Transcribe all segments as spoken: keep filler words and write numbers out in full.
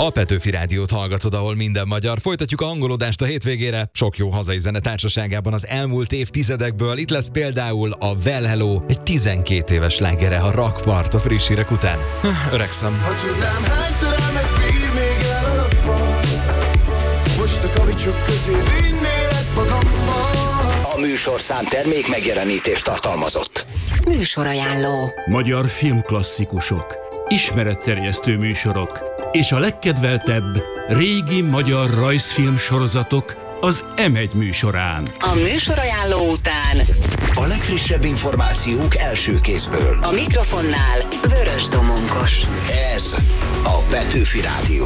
A Petőfi Rádiót hallgatod, ahol minden magyar. Folytatjuk a hangolódást a hétvégére. Sok jó hazai zene társaságában az elmúlt évtizedekből. Itt lesz például a Well Hello, egy tizenkét éves slágere a Rakpart a friss hírek után. Öregszem. Ha tudnám, hányszor elmegbír még el a rakpart, most a kavicsok közé vinnélek magammal. A műsorszám termék megjelenítést tartalmazott. Műsorajánló. Magyar filmklasszikusok, ismeretterjesztő műsorok és a legkedveltebb régi magyar rajzfilm sorozatok az em egy műsorán. A műsorajánló után A legfrissebb információk első kézből. a mikrofonnál Vörös Domonkos. Ez a Petőfi Rádió.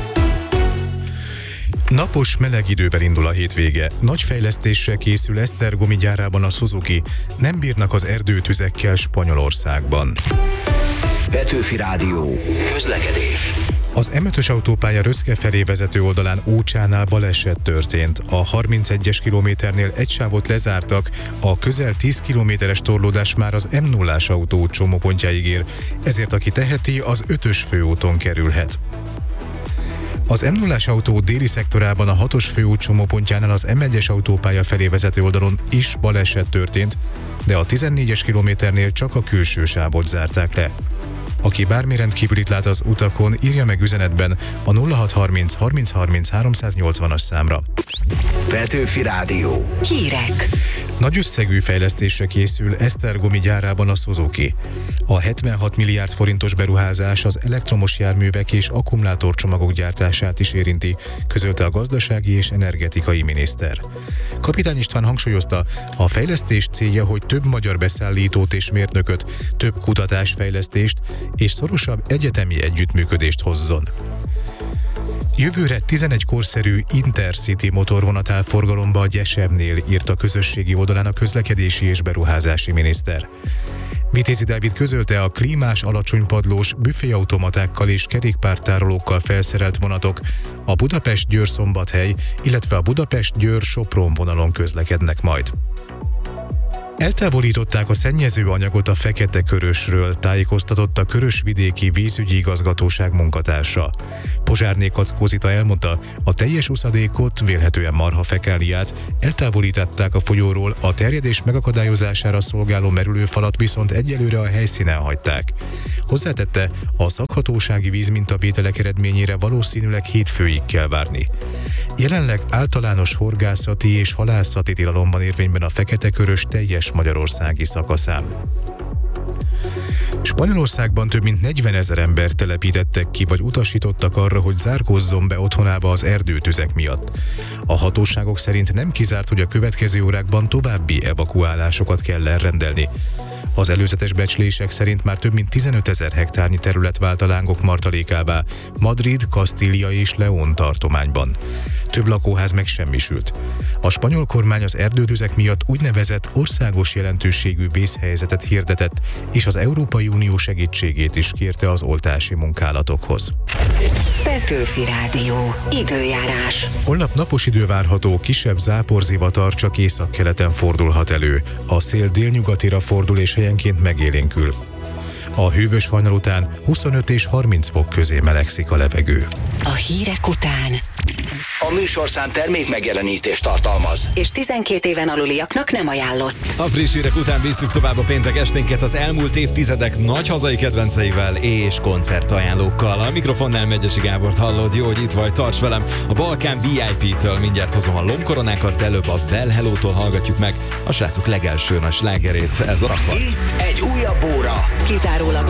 Napos, meleg idővel indul a hétvége. Nagy fejlesztéssel készül Esztergomi gyárában a Suzuki. Nem bírnak az erdőtüzekkel Spanyolországban. Petőfi Rádió. Közlekedés. Az em ötös autópálya Röszke felé vezető oldalán Ócsánál baleset történt. A harmincegyes kilométernél egy sávot lezártak, a közel tíz kilométeres torlódás már az em nullás autó csomópontjáig ér, ezért aki teheti, az ötös főúton kerülhet. Az em nullás autó déli szektorában a hatos főút csomópontjánál az em egyes autópálya felé vezető oldalon is baleset történt, de a tizennégyes kilométernél csak a külső sávot zárták le. Aki bármi rendkívülit lát az utakon, írja meg üzenetben a nulla hat harminc harminc harminc háromszáznyolcvanas számra. Petőfi Rádió. Hírek. Nagy összegű fejlesztésre készül Esztergomi gyárában a Suzuki. A hetvenhat milliárd forintos beruházás az elektromos járművek és akkumulátorcsomagok gyártását is érinti, közölte a gazdasági és energetikai miniszter. Kapitány István hangsúlyozta, a fejlesztés célja, hogy több magyar beszállítót és mérnököt, több kutatásfejlesztést és szorosabb egyetemi együttműködést hozzon. Jövőre tizenegy korszerű Intercity motorvonat áll forgalomba a Gyesemnél, írt a közösségi oldalán a közlekedési és beruházási miniszter. Vitézi Dávid közölte, a klímás, alacsonypadlós, büféautomatákkal és kerékpártárolókkal felszerelt vonatok a Budapest-Győr-Szombathely, illetve a Budapest-Győr-Sopron vonalon közlekednek majd. Eltávolították a szennyező anyagot a Fekete Körösről, tájékoztatott a Körösvidéki Vízügyi Igazgatóság munkatársa. Pozsárné Kackózita elmondta, a teljes uszadékot, vélhetően marhafekáliát eltávolították a folyóról, a terjedés megakadályozására szolgáló merülőfalat viszont egyelőre a helyszínen hagyták. Hozzátette, a szakhatósági vízmintavételek eredményére valószínűleg hétfőig kell várni. Jelenleg általános horgászati és halászati tilalom van érvényben a Fekete Körös teljes magyarországi szakaszán. Spanyolországban több mint negyvenezer embert telepítettek ki, vagy utasítottak arra, hogy zárkózzon be otthonába az erdőtüzek miatt. A hatóságok szerint nem kizárt, hogy a következő órákban további evakuálásokat kell elrendelni. Az előzetes becslések szerint már több mint tizenötezer hektárnyi terület vált a lángok martalékává Madrid, Kastília és León tartományban. Több lakóház megsemmisült. A spanyol kormány az erdőtüzek miatt úgynevezett országos jelentőségű vészhelyzetet hirdetett, és az Európai Unió segítségét is kérte az oltási munkálatokhoz. Petőfi Rádió. Időjárás. Holnap napos idő várható, kisebb záporzivatar csak északkeleten fordulhat elő. A szél délnyugatira fordul és helyenként megélénkül. A hűvös hajnal után huszonöt és harminc fok közé melegszik a levegő. A hírek után. A műsorszám termék megjelenítést tartalmaz. És tizenkét éven aluliaknak nem ajánlott. A friss hírek után visszük tovább a péntek esténket az elmúlt évtizedek nagy hazai kedvenceivel és koncertajánlókkal. A mikrofonnál Megyesi Gábort hallod, jó, hogy itt vagy, tarts velem. A Balkán vé i pé-től mindjárt hozom a lombkoronákat, de előbb a Well Hello-tól hallgatjuk meg a srácok legelső nagy slágerét, ez a Rakpart. Itt egy újabb óra. Kizárólag